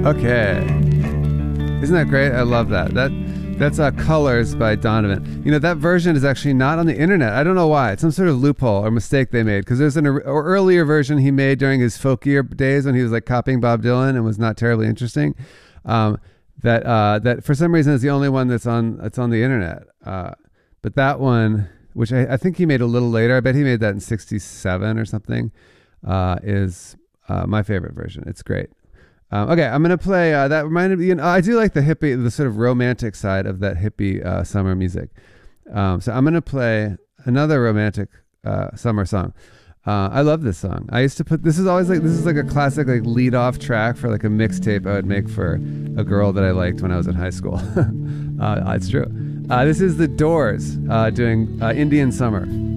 Okay. Isn't that great? I love that. That's Colors by Donovan. You know, that version is actually not on the internet. I don't know why. It's some sort of loophole or mistake they made, because there's an earlier version he made during his folkier days when he was like copying Bob Dylan and was not terribly interesting. That for some reason is the only one that's on the internet. But that one, which I think he made a little later, I bet he made that in 1967 or something, is my favorite version. It's great. Okay, I'm going to play, that reminded me, I do like the hippie, the sort of romantic side of that hippie summer music. So I'm going to play another romantic summer song. I love this song. I used to put, this is like a classic like lead off track for like a mixtape I would make for a girl that I liked when I was in high school. It's true. This is The Doors doing Indian Summer.